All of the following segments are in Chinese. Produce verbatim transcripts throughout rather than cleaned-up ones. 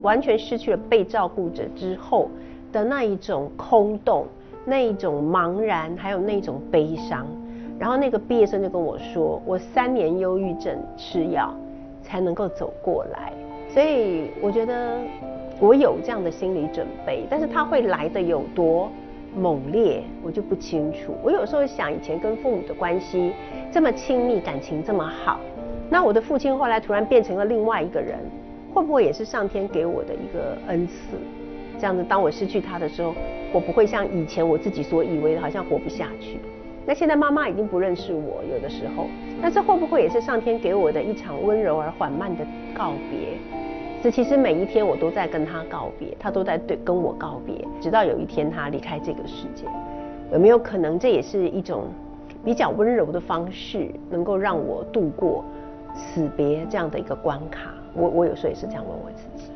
完全失去了被照顾者之后的那一种空洞、那一种茫然，还有那种悲伤。然后那个毕业生就跟我说，我三年忧郁症吃药才能够走过来。所以我觉得我有这样的心理准备，但是它会来的有多猛烈，我就不清楚。我有时候想，以前跟父母的关系这么亲密，感情这么好，那我的父亲后来突然变成了另外一个人，会不会也是上天给我的一个恩赐？这样子，当我失去他的时候，我不会像以前我自己所以为的，好像活不下去。那现在妈妈已经不认识我，有的时候，但是会不会也是上天给我的一场温柔而缓慢的告别？这其实每一天我都在跟他告别，他都在对跟我告别，直到有一天他离开这个世界。有没有可能这也是一种比较温柔的方式，能够让我度过死别这样的一个关卡？我我有时候也是这样问我自己。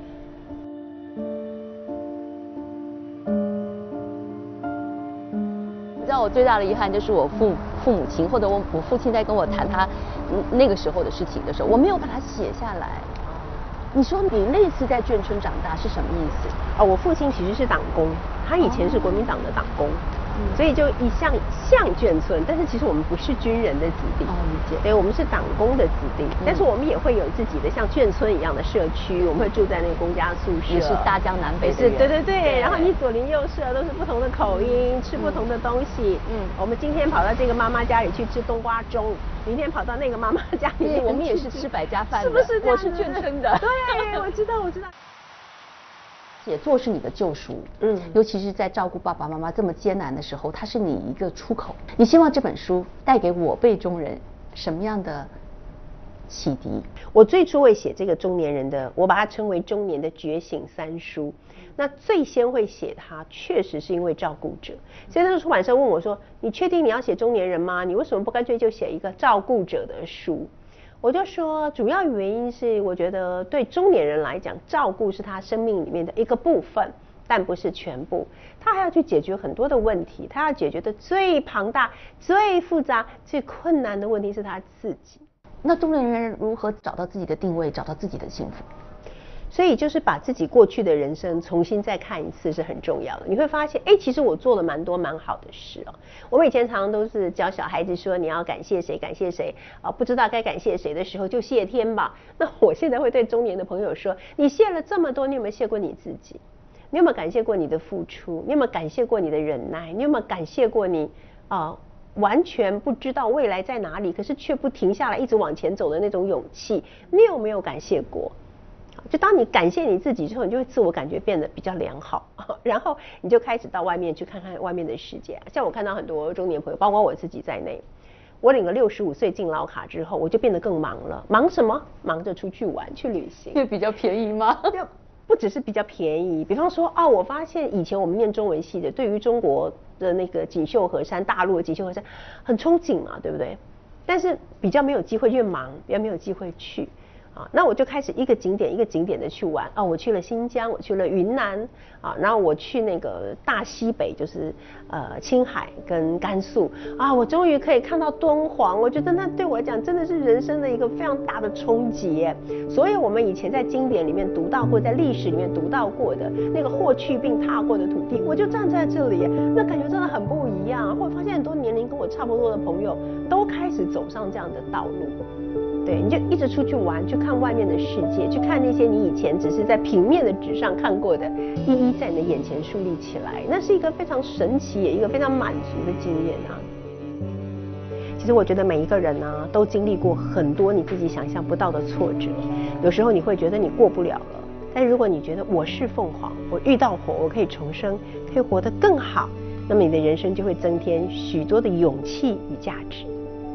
你知道我最大的遗憾就是我父父母亲或者我我父亲在跟我谈他那个时候的事情的时候，我没有把它写下来。你说你那次在眷村长大是什么意思？ 哦，我父亲其实是党工，他以前是国民党的党工。所以就一向像眷村，但是其实我们不是军人的子弟， 哦，理解。 对，我们是党工的子弟，嗯、但是我们也会有自己的像眷村一样的社区，我们会住在那个公家宿舍， 也是大江南北的是，对对对。对然后你左邻右舍都是不同的口音，嗯、吃不同的东西。嗯，我们今天跑到这个妈妈家里去吃冬瓜盅，明天跑到那个妈妈家里面， 我们也是吃百家饭的， 是不是这样？ 我是眷村的。 对，我知道，我知道。 写作是你的救赎，嗯，尤其是在照顾爸爸妈妈这么艰难的时候，它是你一个出口。你希望这本书带给我辈中人什么样的启迪？ 我最初会写这个中年人的，我把它称为中年的觉醒三书。那最先会写它，确实是因为照顾者。所以那个出版社问我说：“你确定你要写中年人吗？你为什么不干脆就写一个照顾者的书？”我就说，主要原因是我觉得对中年人来讲，照顾是他生命里面的一个部分，但不是全部。他还要去解决很多的问题，他要解决的最庞大、最复杂、最困难的问题是他自己。 那中年人如何找到自己的定位，找到自己的幸福？ 所以就是把自己过去的人生重新再看一次是很重要的。你会发现，哎，其实我做了蛮多蛮好的事哦。我们以前常常都是教小孩子说，你要感谢谁，感谢谁啊，不知道该感谢谁的时候就谢天吧。那我现在会对中年的朋友说，你谢了这么多，你有没有谢过你自己？你有没有感谢过你的付出？你有没有感谢过你的忍耐？你有没有感谢过你啊？完全不知道未来在哪里，可是却不停下来一直往前走的那种勇气，你有没有感谢过？就当你感谢你自己之后，你就会自我感觉变得比较良好，然后你就开始到外面去看看外面的世界。像我看到很多中年朋友，包括我自己在内，我领了六十五岁敬老卡之后，我就变得更忙了。忙什么？忙着出去玩、去旅行。 因为比较便宜吗？ 不只是比较便宜，比方说啊，我发现以前我们念中文系的，对于中国的那个锦绣河山，大陆的锦绣河山很憧憬嘛，对不对？但是比较没有机会，越忙比较没有机会去。啊，那我就开始一个景点一个景点的去玩啊，我去了新疆，我去了云南啊，然后我去那个大西北，就是呃青海跟甘肃啊，我终于可以看到敦煌，我觉得那对我来讲真的是人生的一个非常大的冲击。所以我们以前在经典里面读到过，在历史里面读到过的那个或去并踏过的土地，我就站在这里，那感觉真的很不一样。或发现很多年龄跟我差不多的朋友都开始走上这样的道路。对，你就一直出去玩，去看外面的世界，去看那些你以前只是在平面的纸上看过的，一一在你的眼前树立起来，那是一个非常神奇也一个非常满足的经验啊。其实我觉得每一个人啊，都经历过很多你自己想象不到的挫折，有时候你会觉得你过不了了，但如果你觉得我是凤凰，我遇到火，我可以重生，可以活得更好，那么你的人生就会增添许多的勇气与价值。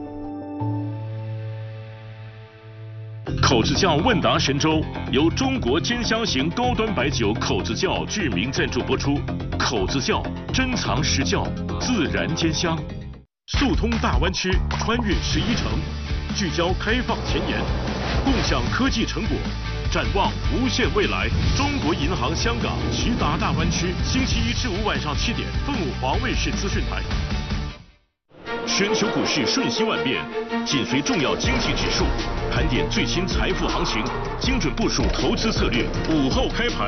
口子窖问答神州由中国尖香型高端白酒口子窖志明赞助播出。口子窖珍藏实窖，自然尖香，速通大湾区，穿越十一城，聚焦开放前沿，共享科技成果，展望无限未来。中国银行香港直达大湾区，星期一至五晚上七点，凤凰卫视资讯台。全球股市瞬息万变，紧随重要经济指数，盘点最新财富行情，精准部署投资策略。午后开盘。